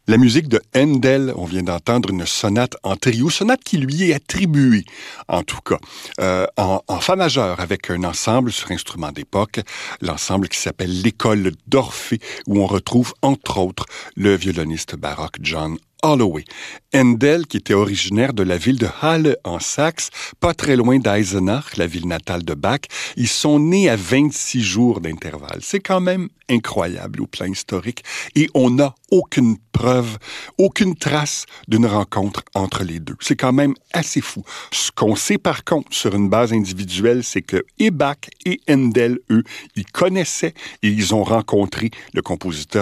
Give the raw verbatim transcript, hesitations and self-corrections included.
La musique de Handel, on vient d'entendre une sonate en trio, sonate qui lui est attribuée, en tout cas, euh, en, en fa majeur, avec un ensemble sur instruments d'époque, l'ensemble qui s'appelle l'École d'Orphée, où on retrouve, entre autres, le violoniste baroque John Holloway. Handel, qui était originaire de la ville de Halle en Saxe, pas très loin d'Eisenach, la ville natale de Bach, ils sont nés à vingt-six jours d'intervalle. C'est quand même incroyable au plan historique et on n'a aucune preuve, aucune trace d'une rencontre entre les deux. C'est quand même assez fou. Ce qu'on sait par contre sur une base individuelle, c'est que et Bach et Handel, eux, ils connaissaient et ils ont rencontré le compositeur